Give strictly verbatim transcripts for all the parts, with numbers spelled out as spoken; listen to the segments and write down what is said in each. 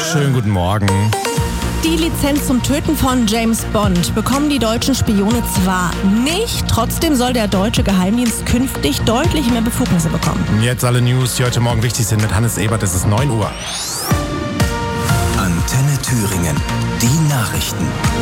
Schönen guten Morgen. Die Lizenz zum Töten von James Bond bekommen die deutschen Spione zwar nicht, trotzdem soll der deutsche Geheimdienst künftig deutlich mehr Befugnisse bekommen. Jetzt alle News, die heute Morgen wichtig sind mit Hannes Ebert. Es ist neun Uhr. Antenne Thüringen, die Nachrichten.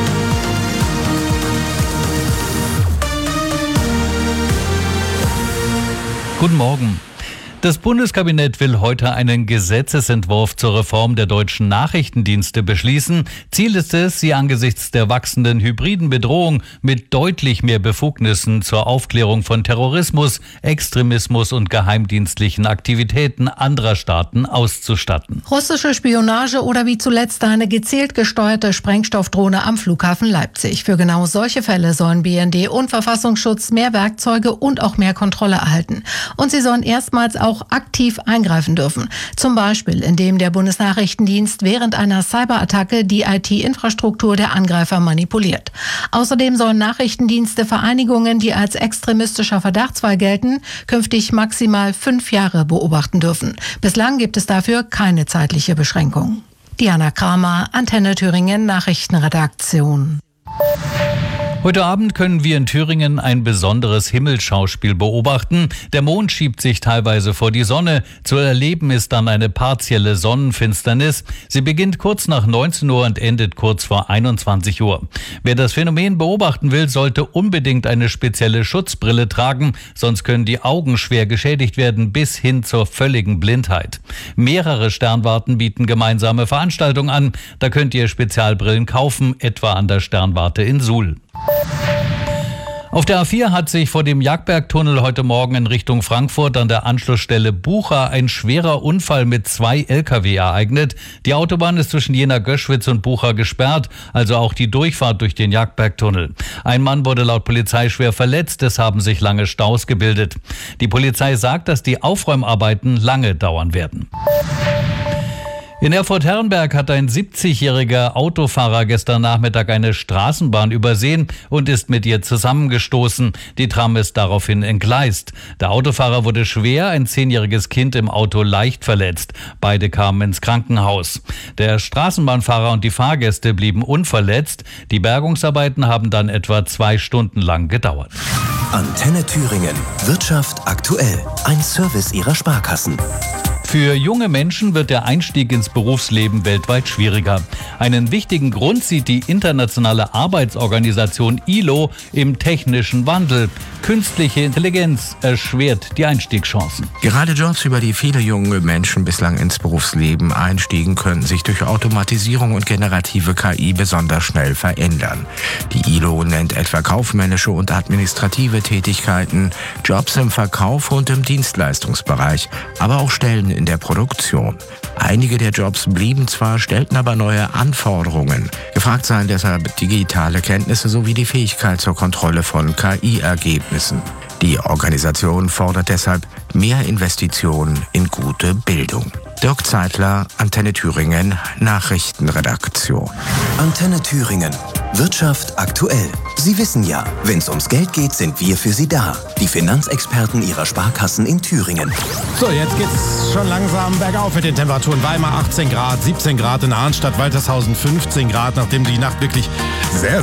Guten Morgen. Das Bundeskabinett will heute einen Gesetzesentwurf zur Reform der deutschen Nachrichtendienste beschließen. Ziel ist es, sie angesichts der wachsenden hybriden Bedrohung mit deutlich mehr Befugnissen zur Aufklärung von Terrorismus, Extremismus und geheimdienstlichen Aktivitäten anderer Staaten auszustatten. Russische Spionage oder wie zuletzt eine gezielt gesteuerte Sprengstoffdrohne am Flughafen Leipzig. Für genau solche Fälle sollen B N D und Verfassungsschutz mehr Werkzeuge und auch mehr Kontrolle erhalten. Und sie sollen erstmals auch aktiv eingreifen dürfen. Zum Beispiel, indem der Bundesnachrichtendienst während einer Cyberattacke die I T-Infrastruktur der Angreifer manipuliert. Außerdem sollen Nachrichtendienste Vereinigungen, die als extremistischer Verdachtsfall gelten, künftig maximal fünf Jahre beobachten dürfen. Bislang gibt es dafür keine zeitliche Beschränkung. Diana Kramer, Antenne Thüringen Nachrichtenredaktion. Heute Abend können wir in Thüringen ein besonderes Himmelsschauspiel beobachten. Der Mond schiebt sich teilweise vor die Sonne. Zu erleben ist dann eine partielle Sonnenfinsternis. Sie beginnt kurz nach neunzehn Uhr und endet kurz vor einundzwanzig Uhr. Wer das Phänomen beobachten will, sollte unbedingt eine spezielle Schutzbrille tragen, sonst können die Augen schwer geschädigt werden bis hin zur völligen Blindheit. Mehrere Sternwarten bieten gemeinsame Veranstaltungen an. Da könnt ihr Spezialbrillen kaufen, etwa an der Sternwarte in Suhl. Auf der A vier hat sich vor dem Jagdbergtunnel heute Morgen in Richtung Frankfurt an der Anschlussstelle Bucha ein schwerer Unfall mit zwei L K W ereignet. Die Autobahn ist zwischen Jena-Göschwitz und Bucha gesperrt, also auch die Durchfahrt durch den Jagdbergtunnel. Ein Mann wurde laut Polizei schwer verletzt, es haben sich lange Staus gebildet. Die Polizei sagt, dass die Aufräumarbeiten lange dauern werden. In Erfurt-Herrenberg hat ein siebzigjähriger Autofahrer gestern Nachmittag eine Straßenbahn übersehen und ist mit ihr zusammengestoßen. Die Tram ist daraufhin entgleist. Der Autofahrer wurde schwer, ein zehnjähriges Kind im Auto leicht verletzt. Beide kamen ins Krankenhaus. Der Straßenbahnfahrer und die Fahrgäste blieben unverletzt. Die Bergungsarbeiten haben dann etwa zwei Stunden lang gedauert. Antenne Thüringen, Wirtschaft aktuell, ein Service ihrer Sparkassen. Für junge Menschen wird der Einstieg ins Berufsleben weltweit schwieriger. Einen wichtigen Grund sieht die internationale Arbeitsorganisation I L O im technischen Wandel. Künstliche Intelligenz erschwert die Einstiegschancen. Gerade Jobs, über die viele junge Menschen bislang ins Berufsleben einstiegen, könnten sich durch Automatisierung und generative K I besonders schnell verändern. Die I L O nennt etwa kaufmännische und administrative Tätigkeiten, Jobs im Verkauf und im Dienstleistungsbereich, aber auch Stellen in der Produktion. Einige der Jobs blieben zwar, stellten aber neue Anforderungen. Gefragt seien deshalb digitale Kenntnisse sowie die Fähigkeit zur Kontrolle von K I-Ergebnissen. Die Organisation fordert deshalb mehr Investitionen in gute Bildung. Dirk Zeitler, Antenne Thüringen, Nachrichtenredaktion. Antenne Thüringen, Wirtschaft aktuell. Sie wissen ja, wenn es ums Geld geht, sind wir für Sie da. Die Finanzexperten Ihrer Sparkassen in Thüringen. So, jetzt geht's schon langsam bergauf mit den Temperaturen. Weimar achtzehn Grad, siebzehn Grad in Arnstadt, Waltershausen fünfzehn Grad, nachdem die Nacht wirklich sehr,